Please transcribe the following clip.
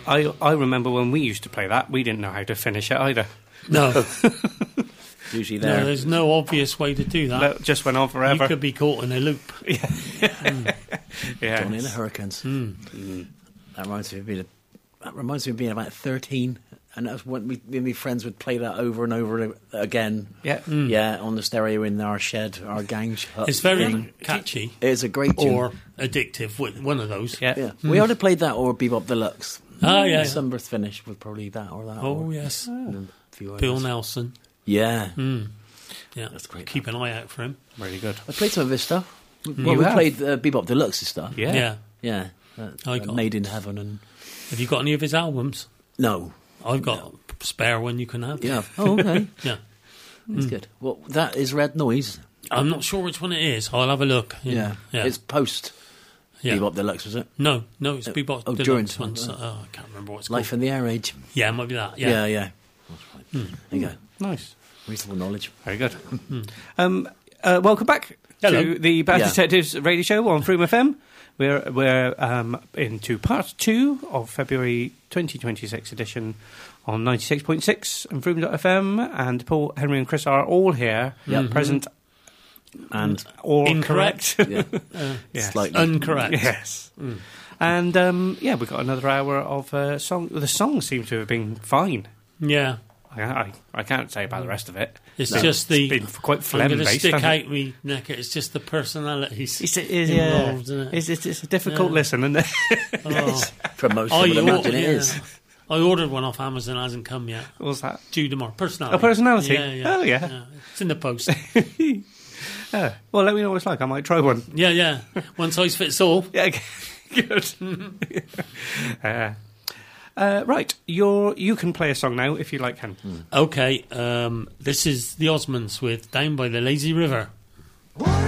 I remember when we used to play that, we didn't know how to finish it either. No. Usually there. No, there's no obvious way to do that. It just went on forever. You could be caught in a loop. Yeah. Johnny and the Hurricanes. That reminds me of being about 13, and that's when me and my friends would play that over and over again. Yeah. Yeah, on the stereo in our shed, our gang hut. It's very thing. catchy. It's a great tune. Or addictive, one of those. Yeah. Yeah. We either played that or Bebop Deluxe. Ah, yeah. Sunburst Finish was probably that or that. Oh, or, yes. and a few Bill others. Nelson. Yeah. Yeah, That's great. Keep an eye out for him. Really good. I played some of his stuff. You We have? played Bebop Deluxe's stuff. Yeah. Yeah. I got- Made in Heaven and... Have you got any of his albums? No. I've got a spare one you can have. Yeah. Oh, okay. Yeah. That's good. Well, that is Red Noise. I'm not sure which one it is. I'll have a look. Yeah. Yeah. It's post Yeah. Bebop Deluxe, was it? No, it's Bebop oh, Deluxe during- ones. I can't remember what it's Life called. in the Air Age. Yeah, it might be that. Yeah. Yeah. That's right. There you go. Nice. Reasonable knowledge. Very good. Welcome back Hello. to the Bad Yeah. Detectives radio show on Froome FM. We're into part 2 of February 2026 edition on 96.6 and Froome.fm, and Paul, Henry and Chris are all here, present And or Incorrect. correct. yeah, Yes. slightly. Incorrect. Yes. And we've got another hour of song. The song seems to have been fine. Yeah. I can't say about the rest of it. It's just the... It's been quite I'm phlegm going to based. stick hasn't out my neck. It's just the personalities It's involved, isn't it? It's a difficult Yeah. listen, isn't it? Oh. For most, I would imagine it is. I ordered one off Amazon, hasn't come yet. What was that? Due tomorrow. Personality. Oh, personality? Yeah. Oh, yeah. It's in the post. Well, let me know what it's like. I might try one. Yeah. One size fits all. Yeah, good. Right, you can play a song now if you like, Ken. Okay, this is the Osmonds with Down by the Lazy River.